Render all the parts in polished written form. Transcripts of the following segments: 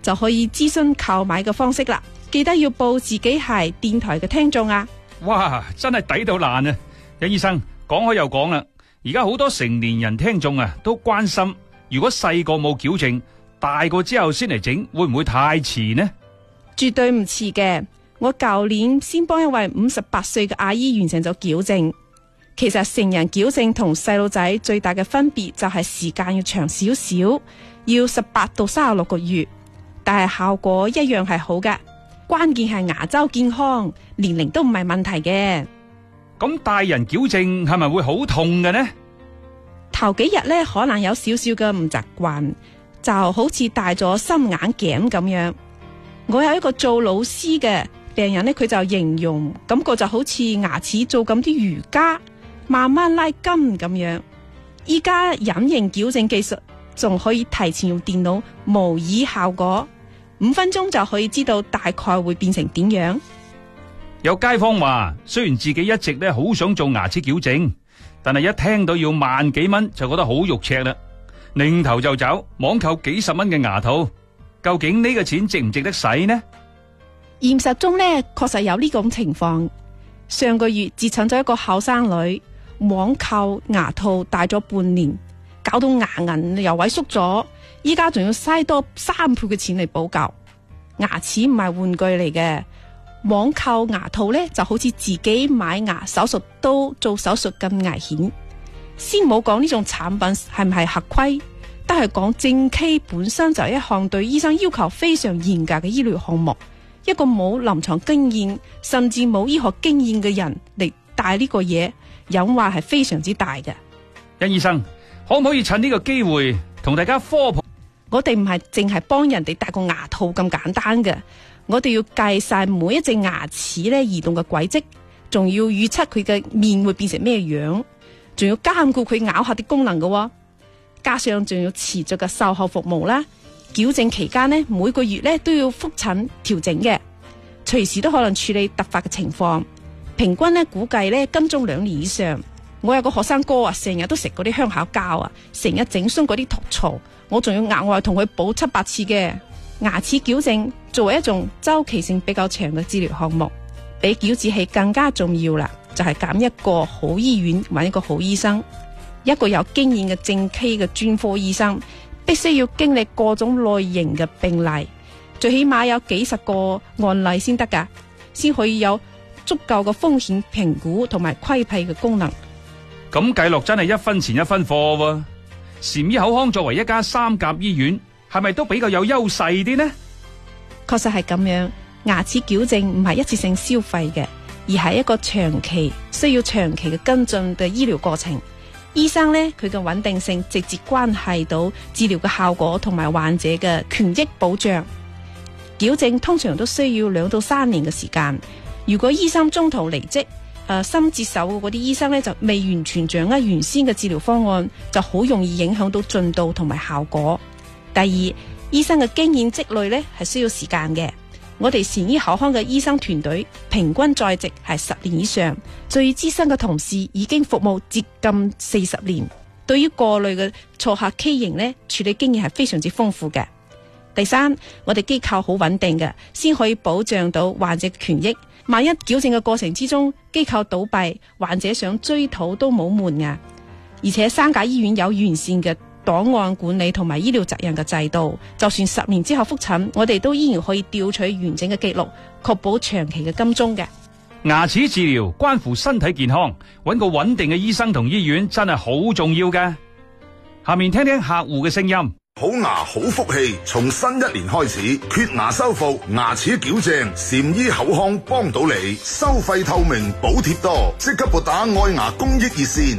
就可以諮詢購買嘅方式啦。記得要報自己係電台嘅聽眾啊！ 哇，真係抵到爛啊！甄醫生講開又講啦，而家好多成年人聽眾啊都關心，如果細個冇矯正，大個之後先嚟整，會唔會太遲呢？ 絕對唔遲嘅。我舊年先幫一位58歲嘅阿姨完成咗矯正。其實成人矯正同細路仔最大嘅分別就係時間要長少少，要18到36個月，但係效果一樣係好嘅。關鍵係牙周健康，年齡都唔係問題嘅。 咁大人矯正係咪會好痛嘅呢？ 頭幾日呢，可能有少少嘅唔習慣，就好似戴咗心眼鏡咁樣。我有一個做老師嘅病人呢，佢就形容感覺就好似牙齒做咁啲瑜伽，慢慢拉筋咁樣。依家隱形矯正技術仲可以提前用電腦模擬效果，5分鐘就可以知道大概會變成點樣。 有街坊話，雖然自己一直咧好想做牙齒矯正，但係一聽到要萬幾蚊就覺得好肉赤啦，擰頭就走，網購幾十蚊嘅牙套。究竟呢個錢值唔值得使呢？ 現實中呢，確實有呢種情況。上個月接診咗一個後生女，網購牙套戴咗半年，搞到牙齦又萎縮咗，依家仲要嘥多3倍嘅錢嚟補救。牙齒唔係玩具嚟嘅，網購牙套呢就好似自己買牙手術刀做手術咁危險。先冇講呢種產品係唔係合規，但係講正畸本身就係一項對醫生要求非常嚴格嘅醫療項目。一個冇臨床經驗甚至冇醫學經驗嘅人嚟戴呢個嘢，隱患係非常之大嘅。 甄醫生，可唔可以趁呢個機會同大家科普？ 我哋唔係淨係幫人哋戴個牙套咁簡單嘅，我哋要計晒每一隻牙齒咧移動嘅軌跡，仲要預測佢嘅面會變成咩樣，仲要監顧佢咬下啲功能嘅，加上仲要持續嘅售後服務啦。矯正期間呢，每個月呢都要復診調整嘅，隨時都可能處理突發嘅情況。平均呢估計呢跟蹤2年以上。我有個學生哥啊，成日都食嗰啲香口膠啊，成日整鬆嗰啲塗槽，我仲要額外同佢補7-8次嘅。牙齒矯正作為一種周期性比較長嘅治療項目，比矯治器更加重要啦，就係揀一個好醫院揾一個好醫生，一個有經驗嘅正畸嘅專科醫生。必須要經歷各種類型嘅病例，最起碼有幾十個案例先得㗎，先可以有足夠嘅風險評估同埋規避嘅功能。 咁計落真係一分錢一分貨喎。禪醫口腔作為一家3甲醫院，係咪都比較有優勢啲呢？ 確實係咁樣，牙齒矯正唔係一次性消費嘅，而係一個需要長期嘅跟進嘅醫療過程。醫生呢，佢嘅穩定性直接關係到治療嘅效果同埋患者嘅權益保障。矯正通常都需要2到3年嘅時間。如果醫生中途離職，新接手嗰啲醫生呢，就未完全掌握原先嘅治療方案，就好容易影響到進度同埋效果。第二，醫生嘅經驗積累呢係需要時間嘅。我哋善醫口腔嘅醫生團隊平均在職係10年以上，最資深嘅同事已經服務接近40年。對於各類嘅錯頜畸形呢，處理經驗係非常之豐富嘅。第三，我哋機構好穩定嘅，先可以保障到患者嘅權益。萬一矯正嘅過程之中機構倒閉，患者想追討都冇門㗎。而且3甲醫院有完善嘅檔案管理同埋醫療責任嘅制度，就算10年之後復診，我哋都依然可以調取完整嘅記錄，確保長期嘅跟蹤嘅。 牙齒治療關乎身體健康，揾個穩定嘅醫生同醫院真係好重要嘅。下面聽聽客戶嘅聲音。 好牙好福氣，從新一年開始，缺牙修復、牙齒矯正，禪醫口腔幫到你，收費透明，補貼多，即刻撥打愛牙公益熱線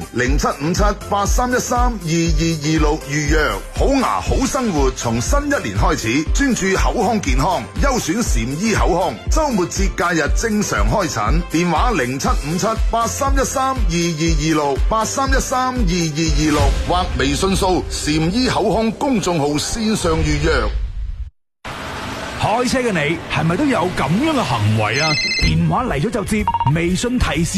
075783132226預約。好牙好生活，從新一年開始，專注口腔健康，優選禪醫口腔，周末節假日正常開診，電話07578313222683132226或微信掃禪醫口腔公眾號線上預約。 開車嘅你係咪都有咁樣嘅行為啊？電話嚟咗就接，微信提示